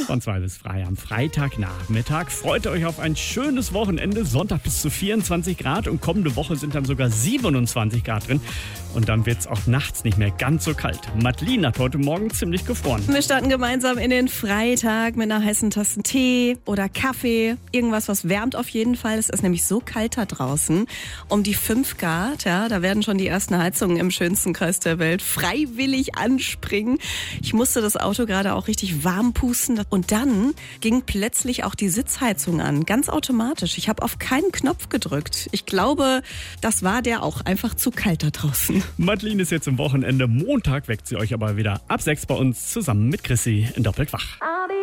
Von 2 bis 3 am Freitagnachmittag. Freut euch auf ein schönes Wochenende. Sonntag bis zu 24 Grad und kommende Woche sind dann sogar 27 Grad drin. Und dann wird es auch nachts nicht mehr ganz so kalt. Madeline hat heute Morgen ziemlich gefroren. Wir starten gemeinsam in den Freitag mit einer heißen Tasse Tee oder Kaffee. Irgendwas, was wärmt auf jeden Fall. Es ist nämlich so kalt da draußen. Um die 5 Grad, ja, da werden schon die ersten Heizungen im schönsten Kreis der Welt freiwillig anspringen. Ich musste das Auto gerade auch richtig warm pusten. Und dann ging plötzlich auch die Sitzheizung an. Ganz automatisch. Ich habe auf keinen Knopf gedrückt. Ich glaube, das war der auch einfach zu kalt da draußen. Madeline ist jetzt am Wochenende. Montag weckt sie euch aber wieder ab 6 bei uns zusammen mit Chrissy in Doppelt wach.